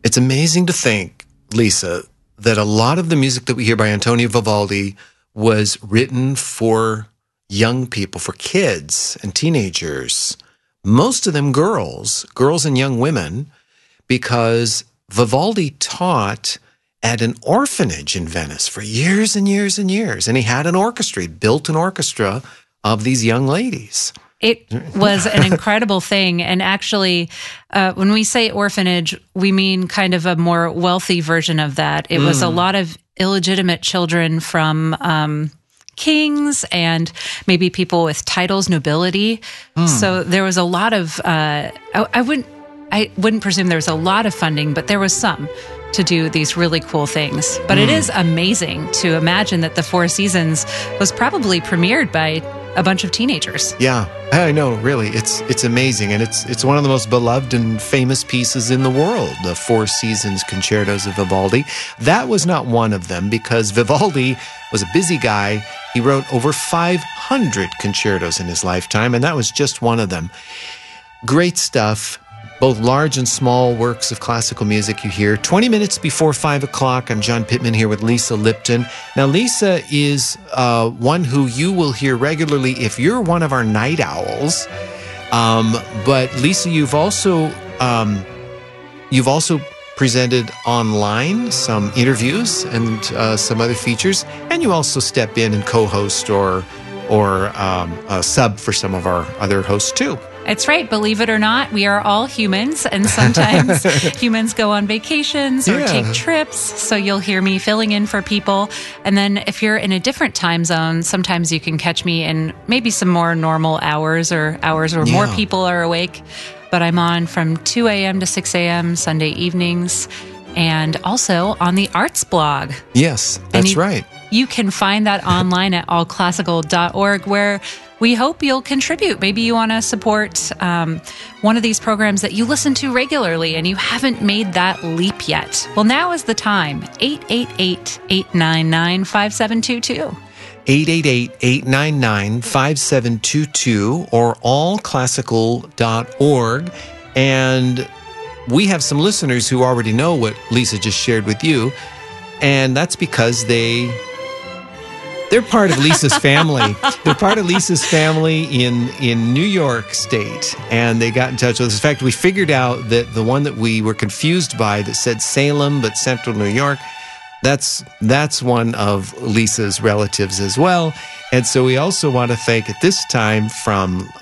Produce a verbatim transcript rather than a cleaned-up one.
It's amazing to think, Lisa, that a lot of the music that we hear by Antonio Vivaldi was written for young people, for kids and teenagers, most of them girls, girls and young women, because Vivaldi taught at an orphanage in Venice for years and years and years. And he had an orchestra, he built an orchestra of these young ladies. It was an incredible thing. And actually, uh, when we say orphanage, we mean kind of a more wealthy version of that. It mm. was a lot of illegitimate children from um, kings and maybe people with titles, nobility. Mm. So there was a lot of, uh, I, I wouldn't, I wouldn't presume there was a lot of funding, but there was some to do these really cool things. But mm. it is amazing to imagine that the Four Seasons was probably premiered by a bunch of teenagers. Yeah, I know, really. It's it's amazing. And it's it's one of the most beloved and famous pieces in the world, the Four Seasons concertos of Vivaldi. That was not one of them because Vivaldi was a busy guy. He wrote over five hundred concertos in his lifetime, and that was just one of them. Great stuff. Both large and small works of classical music you hear. twenty minutes before five o'clock, I'm John Pittman here with Lisa Lipton. Now, Lisa is uh, one who you will hear regularly if you're one of our night owls. Um, but Lisa, you've also um, you've also presented online some interviews and uh, some other features, and you also step in and co-host or or um, uh, sub for some of our other hosts too. It's right. Believe it or not, we are all humans, and sometimes humans go on vacations or yeah. take trips. So you'll hear me filling in for people. And then if you're in a different time zone, sometimes you can catch me in maybe some more normal hours or hours where yeah. more people are awake. But I'm on from two a.m. to six a.m. Sunday evenings, and also on the Arts blog. Yes, that's you, right. You can find that online at all classical dot org, where we hope you'll contribute. Maybe you want to support um, one of these programs that you listen to regularly and you haven't made that leap yet. Well, now is the time. eight eight eight, eight nine nine, five seven two two. eight eight eight, eight nine nine, five seven two two or all classical dot org. And we have some listeners who already know what Lisa just shared with you. And that's because they... They're part of Lisa's family. They're part of Lisa's family in, in New York State, and they got in touch with us. In fact, we figured out that the one that we were confused by that said Salem but Central New York, that's that's one of Lisa's relatives as well. And so we also want to thank at this time from